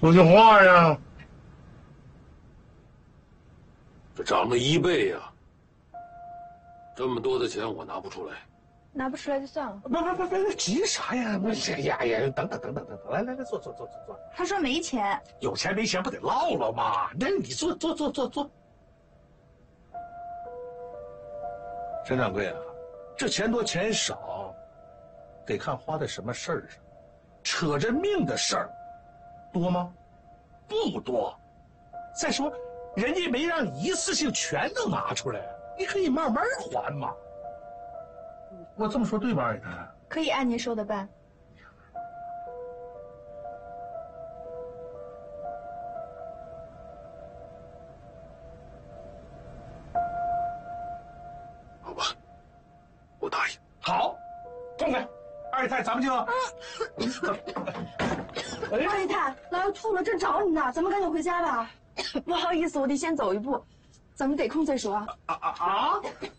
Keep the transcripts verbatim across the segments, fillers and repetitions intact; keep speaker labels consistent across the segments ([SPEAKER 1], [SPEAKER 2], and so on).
[SPEAKER 1] 说句话呀！
[SPEAKER 2] 这涨了一倍呀！这么多的钱我拿不出来，
[SPEAKER 3] 拿不出来就算了。
[SPEAKER 1] 不不不不，急啥呀？不是呀呀，等等等等等等，来来来，坐坐坐坐坐。
[SPEAKER 3] 他说没钱，
[SPEAKER 1] 有钱没钱不得唠唠吗？那你坐坐坐坐坐。陈掌柜啊，这钱多钱少，得看花在什么事儿上。扯着命的事儿，多吗？不多。再说，人家没让你一次性全都拿出来，你可以慢慢还嘛。我这么说对吧，二太？
[SPEAKER 3] 可以按您说的办。
[SPEAKER 2] 好吧，我答应。
[SPEAKER 1] 好，痛快，二太，咱们就。
[SPEAKER 3] 二太，老要吐了，正找你呢，咱们赶紧回家吧。不好意思，我得先走一步，咱们得空再说啊。
[SPEAKER 1] 啊啊啊！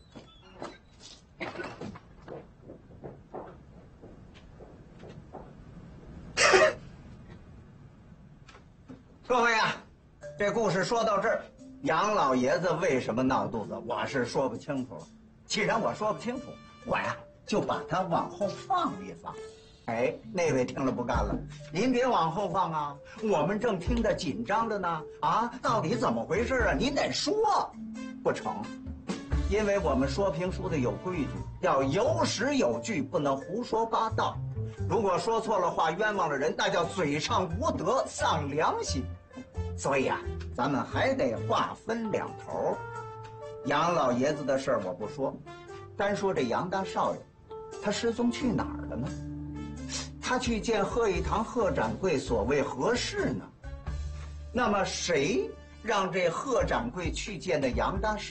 [SPEAKER 4] 各位啊，这故事说到这儿，杨老爷子为什么闹肚子，我是说不清楚了。既然我说不清楚，我呀就把它往后放一放。哎，那位听了不干了，您别往后放啊，我们正听得紧张着呢。啊，到底怎么回事啊？您得说。不成，因为我们说评书的有规矩，要有史有据，不能胡说八道。如果说错了话，冤枉了人，那叫嘴上无德，丧良心。所以啊，咱们还得划分两头。杨老爷子的事儿我不说，单说这杨大少爷，他失踪去哪儿了呢？他去见贺一堂贺掌柜，所谓何事呢？那么谁让这贺掌柜去见的杨大少